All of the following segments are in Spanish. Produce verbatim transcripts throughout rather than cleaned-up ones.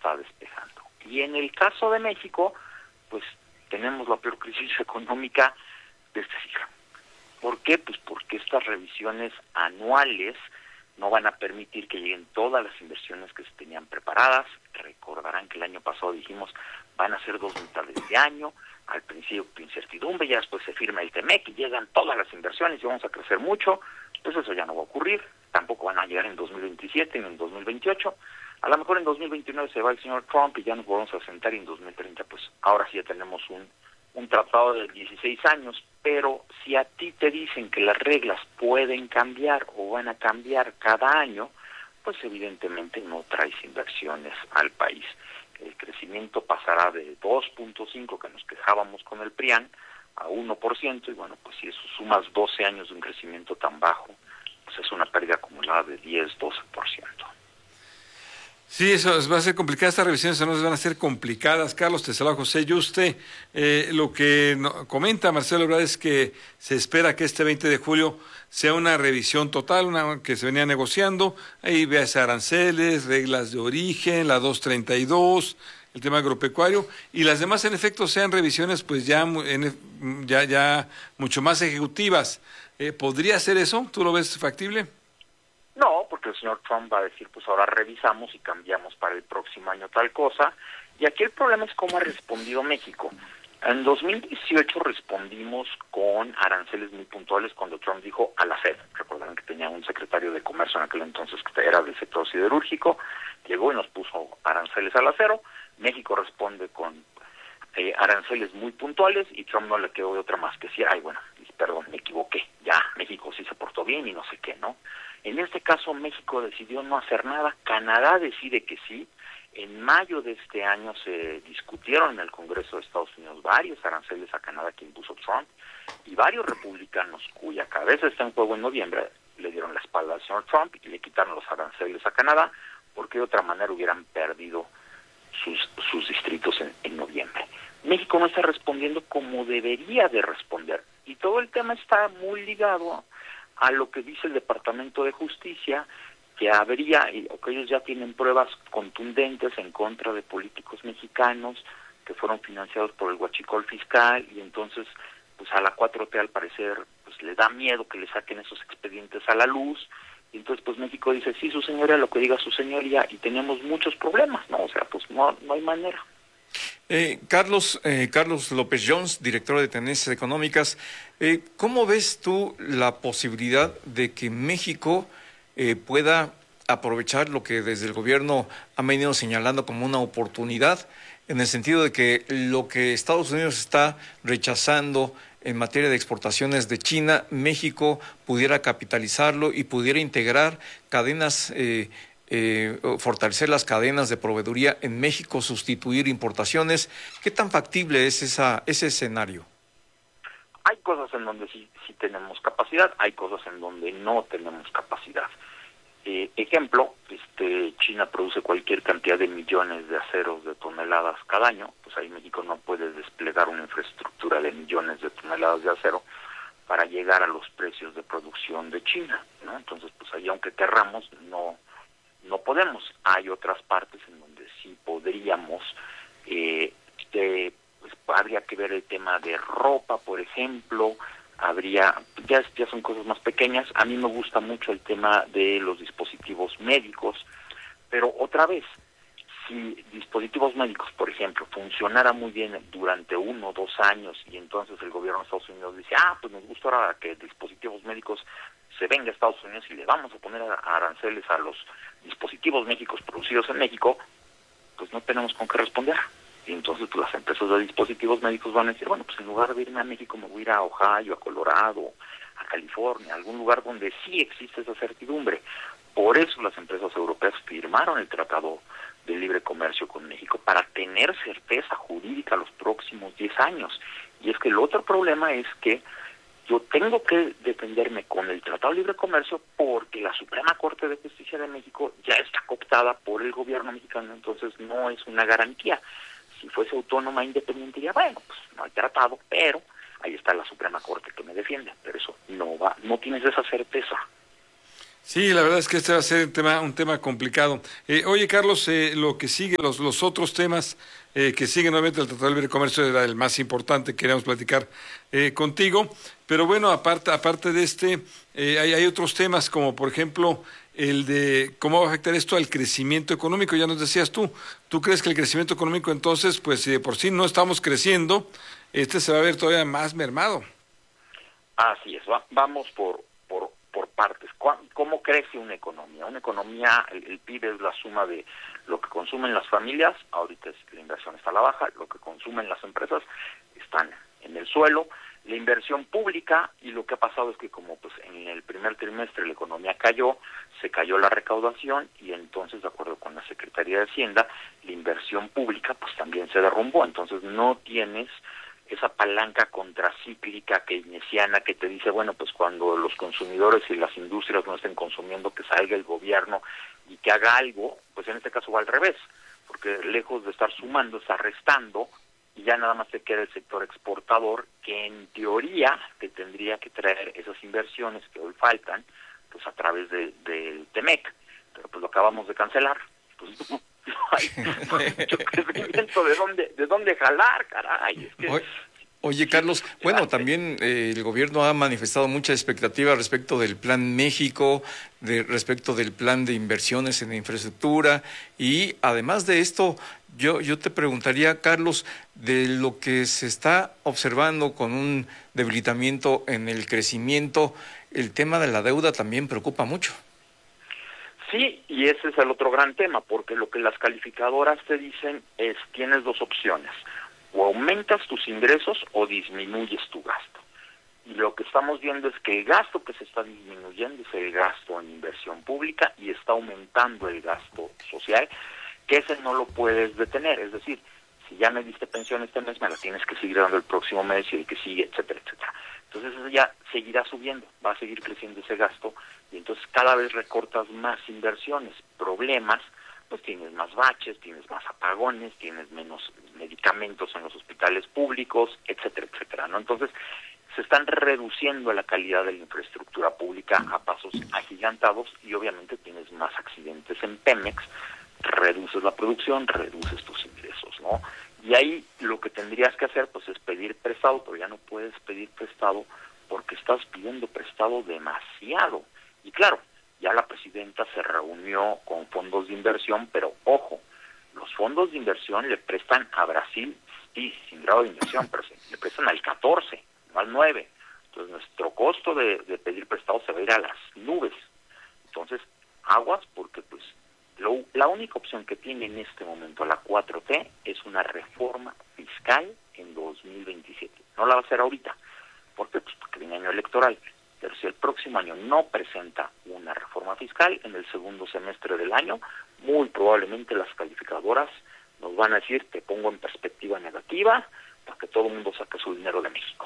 está despejando. Y en el caso de México, pues tenemos la peor crisis económica de este siglo. ¿Por qué? Pues porque estas revisiones anuales no van a permitir que lleguen todas las inversiones que se tenían preparadas. Recordarán que el año pasado dijimos van a ser dos mitades de año, al principio incertidumbre, ya después se firma el TEMEC y llegan todas las inversiones y vamos a crecer mucho. Pues eso ya no va a ocurrir, tampoco van a llegar en dos mil veintisiete ni en dos mil veintiocho. A lo mejor en dos mil veintinueve se va el señor Trump y ya nos volvemos a sentar y en dos mil treinta pues ahora sí ya tenemos un, un tratado de dieciséis años, pero si a ti te dicen que las reglas pueden cambiar o van a cambiar cada año, pues evidentemente no traes inversiones al país. El crecimiento pasará de dos punto cinco que nos quejábamos con el PRIAN a uno por ciento y bueno, pues si eso sumas doce años de un crecimiento tan bajo, pues es una pérdida acumulada de diez, doce por ciento. Sí, eso va a ser complicada, estas revisiones no van a ser complicadas. Carlos, te saluda José Yuste. Eh, lo que no, comenta Marcelo Ebrard es que se espera que este veinte de julio sea una revisión total, una que se venía negociando. Ahí veas aranceles, reglas de origen, la doscientos treinta y dos, el tema agropecuario, y las demás en efecto sean revisiones pues ya, en, ya, ya mucho más ejecutivas. Eh, ¿Podría ser eso? ¿Tú lo ves factible? No, porque el señor Trump va a decir, pues ahora revisamos y cambiamos para el próximo año tal cosa. Y aquí el problema es cómo ha respondido México. En dos mil dieciocho respondimos con aranceles muy puntuales cuando Trump dijo al acero. Recordarán que tenía un secretario de Comercio en aquel entonces que era del sector siderúrgico. Llegó y nos puso aranceles al acero. México responde con eh, aranceles muy puntuales y Trump no le quedó de otra más que decir, ay, bueno, perdón, me equivoqué. Ya, México sí se portó bien y no sé qué, ¿no? En este caso, México decidió no hacer nada, Canadá decide que sí. En mayo de este año se discutieron en el Congreso de Estados Unidos varios aranceles a Canadá que impuso Trump, y varios republicanos cuya cabeza está en juego en noviembre le dieron la espalda al señor Trump y le quitaron los aranceles a Canadá, porque de otra manera hubieran perdido sus, sus distritos en, en noviembre. México no está respondiendo como debería de responder, y todo el tema está muy ligado a lo que dice el Departamento de Justicia, que habría, o que ellos ya tienen pruebas contundentes en contra de políticos mexicanos que fueron financiados por el huachicol fiscal, y entonces pues a la cuatro T al parecer pues le da miedo que le saquen esos expedientes a la luz, y entonces pues México dice, sí, su señoría, lo que diga su señoría, y tenemos muchos problemas, ¿no? O sea, pues no, no hay manera. Eh, Carlos, eh, Carlos López Jones, director de Tendencias Económicas, eh, ¿cómo ves tú la posibilidad de que México eh, pueda aprovechar lo que desde el gobierno han venido señalando como una oportunidad, en el sentido de que lo que Estados Unidos está rechazando en materia de exportaciones de China, México pudiera capitalizarlo y pudiera integrar cadenas eh, Eh, fortalecer las cadenas de proveeduría en México, sustituir importaciones? ¿Qué tan factible es esa ese escenario? Hay cosas en donde sí, sí tenemos capacidad, hay cosas en donde no tenemos capacidad. Eh, ejemplo, este China produce cualquier cantidad de millones de aceros de toneladas cada año, pues ahí México no puede desplegar una infraestructura de millones de toneladas de acero para llegar a los precios de producción de China, ¿no? Entonces, pues ahí aunque querramos, no no podemos. Hay otras partes en donde sí podríamos, eh, de, pues habría que ver el tema de ropa, por ejemplo, habría, ya, ya son cosas más pequeñas. A mí me gusta mucho el tema de los dispositivos médicos, pero otra vez, si dispositivos médicos, por ejemplo, funcionara muy bien durante uno o dos años y entonces el gobierno de Estados Unidos dice, ah, pues nos gusta ahora que dispositivos médicos se venga a Estados Unidos y le vamos a poner aranceles a los dispositivos médicos producidos en México, pues no tenemos con qué responder. Y entonces pues las empresas de dispositivos médicos van a decir, bueno, pues en lugar de irme a México me voy a ir a Ohio, a Colorado, a California, a algún lugar donde sí existe esa certidumbre. Por eso las empresas europeas firmaron el Tratado de Libre Comercio con México, para tener certeza jurídica los próximos diez años. Y es que el otro problema es que yo tengo que defenderme con el Tratado de Libre Comercio porque la Suprema Corte de Justicia de México ya está cooptada por el gobierno mexicano, entonces no es una garantía. Si fuese autónoma e independiente, ya bueno, pues no hay tratado, pero ahí está la Suprema Corte que me defiende, pero eso no va, no tienes esa certeza. Sí, la verdad es que este va a ser un tema, un tema complicado. Eh, oye, Carlos, eh, lo que sigue, los, los otros temas eh, que siguen, obviamente el Tratado de Libre Comercio era el más importante, queríamos platicar eh, contigo, pero bueno, aparte, aparte de este, eh, hay, hay otros temas como, por ejemplo, el de cómo va a afectar esto al crecimiento económico. Ya nos decías tú, ¿tú crees que el crecimiento económico entonces, pues si de por sí no estamos creciendo, este se va a ver todavía más mermado? Así es, va, vamos por, por, por partes. ¿Cómo crece una economía? Una economía, el, el P I B es la suma de lo que consumen las familias, ahorita es, la inversión está a la baja, lo que consumen las empresas están en el suelo, la inversión pública, y lo que ha pasado es que como pues en el primer trimestre la economía cayó, se cayó la recaudación, y entonces, de acuerdo con la Secretaría de Hacienda, la inversión pública pues también se derrumbó. Entonces no tienes esa palanca contracíclica keynesiana que te dice, bueno, pues cuando los consumidores y las industrias no estén consumiendo, que salga el gobierno y que haga algo. Pues en este caso va al revés, porque lejos de estar sumando, está restando, y ya nada más te queda el sector exportador, que en teoría te tendría que traer esas inversiones que hoy faltan, pues a través de, del Temec, pero pues lo acabamos de cancelar. Pues no, no hay, no hay mucho crecimiento de dónde, de dónde jalar, caray. Es que, Oye, Carlos, bueno, también eh, el gobierno ha manifestado mucha expectativa respecto del Plan México, de, respecto del plan de inversiones en infraestructura, y además de esto, yo, yo te preguntaría, Carlos, de lo que se está observando con un debilitamiento en el crecimiento, el tema de la deuda también preocupa mucho. Sí, y ese es el otro gran tema, porque lo que las calificadoras te dicen es, tienes dos opciones: o aumentas tus ingresos o disminuyes tu gasto. Y lo que estamos viendo es que el gasto que se está disminuyendo es el gasto en inversión pública, y está aumentando el gasto social, que ese no lo puedes detener. Es decir, si ya me diste pensión este mes, me la tienes que seguir dando el próximo mes y el que sigue, etcétera, etcétera. Entonces eso ya seguirá subiendo, va a seguir creciendo ese gasto, y entonces cada vez recortas más inversiones. Problemas, pues tienes más baches, tienes más apagones, tienes menos medicamentos en los hospitales públicos, etcétera, etcétera, ¿no? Entonces, se están reduciendo la calidad de la infraestructura pública a pasos agigantados, y obviamente tienes más accidentes en Pemex, reduces la producción, reduces tus ingresos, ¿no? Y ahí lo que tendrías que hacer, pues, es pedir prestado, pero ya no puedes pedir prestado porque estás pidiendo prestado demasiado. Y claro, ya la presidenta se reunió con fondos de inversión, pero ojo, los fondos de inversión le prestan a Brasil, sí, sin grado de inversión, pero sí, le prestan al catorce, no al nueve. Entonces nuestro costo de, de pedir prestado se va a ir a las nubes. Entonces, aguas, porque pues lo, la única opción que tiene en este momento la cuatro T es una reforma fiscal en dos mil veintisiete. No la va a hacer ahorita. ¿Por qué? Pues porque viene año electoral. Pero si el próximo año no presenta una reforma fiscal, en el segundo semestre del año, muy probablemente las calificadoras nos van a decir, te pongo en perspectiva negativa, para que todo el mundo saque su dinero de México.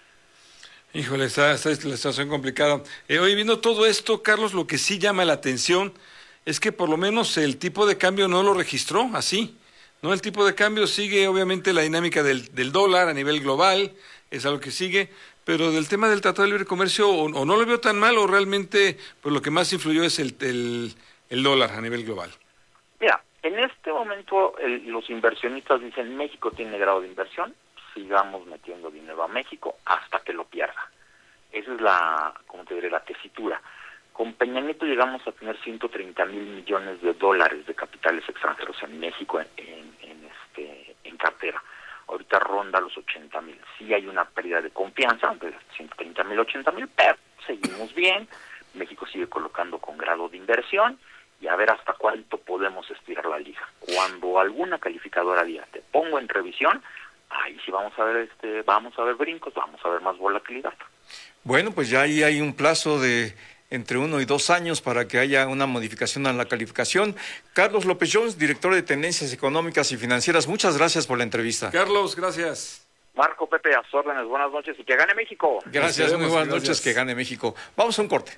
Híjole, está, está la situación complicada. Eh, hoy viendo todo esto, Carlos, lo que sí llama la atención es que por lo menos el tipo de cambio no lo registró así, ¿no? El tipo de cambio sigue obviamente la dinámica del, del dólar a nivel global, es algo que sigue, pero del tema del Tratado de Libre Comercio o, o no lo veo tan mal, o realmente pues lo que más influyó es el, el, el dólar a nivel global. Mira, en este momento el, los inversionistas dicen, México tiene grado de inversión, sigamos metiendo dinero a México hasta que lo pierda. Esa es la, como te diré, la tesitura. Con Peña Nieto llegamos a tener ciento treinta mil millones de dólares de capitales extranjeros en México en, en, en, este, en cartera. Ahorita ronda los ochenta mil. Sí hay una pérdida de confianza, de ciento treinta mil, ochenta mil, pero seguimos bien. México sigue colocando con grado de inversión, y a ver hasta cuánto podemos estirar la liga. Cuando alguna calificadora diga, te pongo en revisión, ahí sí vamos a ver, este, vamos a ver brincos, vamos a ver más volatilidad. Bueno, pues ya ahí hay un plazo de entre uno y dos años para que haya una modificación a la calificación. Carlos López Jones, director de Tendencias Económicas y Financieras, muchas gracias por la entrevista. Carlos, gracias. Marco, Pepe, a sus órdenes, buenas noches y que gane México. Gracias, muy buenas gracias. noches, que gane México. Vamos a un corte.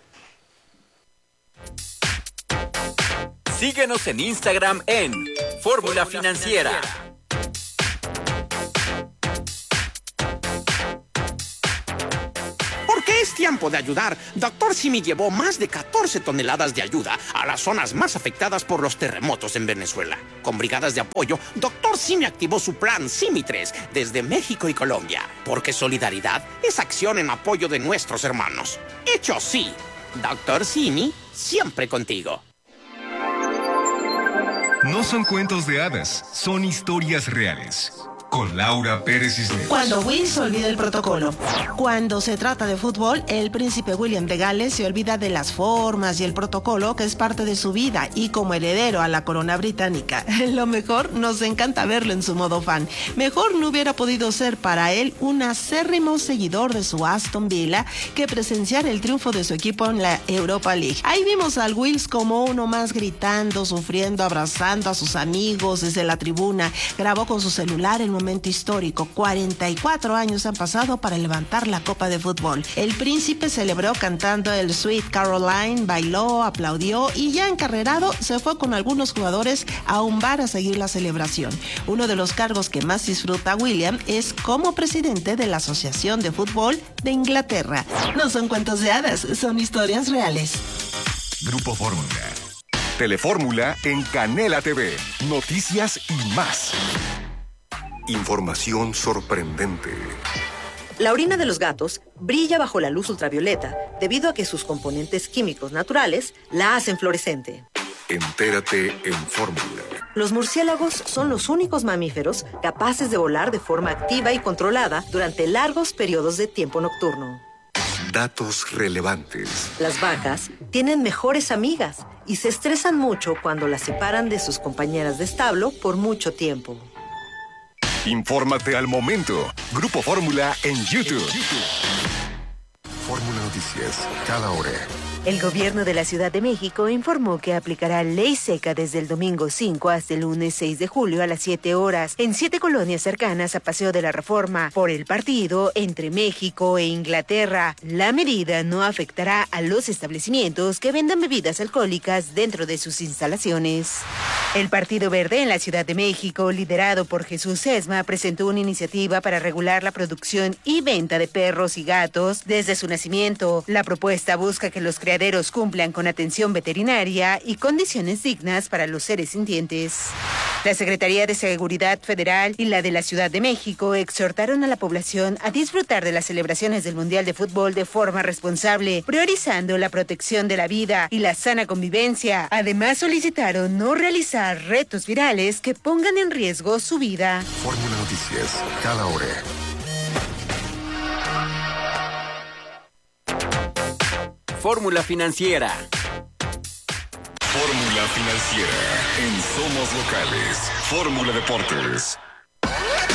Síguenos en Instagram en Fórmula Financiera. ¿Por qué es tiempo tiempo de ayudar, Doctor Simi llevó más de catorce toneladas de ayuda a las zonas más afectadas por los terremotos en Venezuela. Con brigadas de apoyo, Doctor Simi activó su plan Simi tres desde México y Colombia, porque solidaridad es acción en apoyo de nuestros hermanos. Hecho sí, Doctor Simi, siempre contigo. No son cuentos de hadas, son historias reales. Con Laura Pérez Cisneros. Cuando Will se olvida el protocolo. Cuando se trata de fútbol, el príncipe William de Gales se olvida de las formas y el protocolo que es parte de su vida y como heredero a la corona británica. Lo mejor, nos encanta verlo en su modo fan. Mejor no hubiera podido ser para él un acérrimo seguidor de su Aston Villa que presenciar el triunfo de su equipo en la Europa League. Ahí vimos al Wills como uno más gritando, sufriendo, abrazando a sus amigos desde la tribuna. Grabó con su celular el momento histórico. cuarenta y cuatro años han pasado para levantar la Copa de Fútbol. El príncipe celebró cantando el Sweet Caroline, bailó, aplaudió y ya encarrerado se fue con algunos jugadores a un bar a seguir la celebración. Uno de los cargos que más disfruta William es como presidente de la Asociación de Fútbol de Inglaterra. No son cuentos de hadas, son historias reales. Grupo Fórmula. Telefórmula en Canela T V. Noticias y más. Información sorprendente. La orina de los gatos brilla bajo la luz ultravioleta debido a que sus componentes químicos naturales la hacen fluorescente. Entérate en Fórmula. Los murciélagos son los únicos mamíferos capaces de volar de forma activa y controlada durante largos periodos de tiempo nocturno. Datos relevantes. Las vacas tienen mejores amigas y se estresan mucho cuando las separan de sus compañeras de establo por mucho tiempo. Infórmate al momento. Grupo Fórmula en YouTube. Fórmula Noticias, cada hora. El gobierno de la Ciudad de México informó que aplicará ley seca desde el domingo cinco hasta el lunes seis de julio a las siete horas en siete colonias cercanas a Paseo de la Reforma por el partido entre México e Inglaterra. La medida no afectará a los establecimientos que vendan bebidas alcohólicas dentro de sus instalaciones. El Partido Verde en la Ciudad de México, liderado por Jesús Sesma, presentó una iniciativa para regular la producción y venta de perros y gatos desde su nacimiento. La propuesta busca que los creadores cumplan con atención veterinaria y condiciones dignas para los seres sintientes. La Secretaría de Seguridad Federal y la de la Ciudad de México exhortaron a la población a disfrutar de las celebraciones del Mundial de Fútbol de forma responsable, priorizando la protección de la vida y la sana convivencia. Además, solicitaron no realizar retos virales que pongan en riesgo su vida. Fórmula Noticias, cada hora. Fórmula Financiera. Fórmula Financiera en Somos Locales. Fórmula Deportes.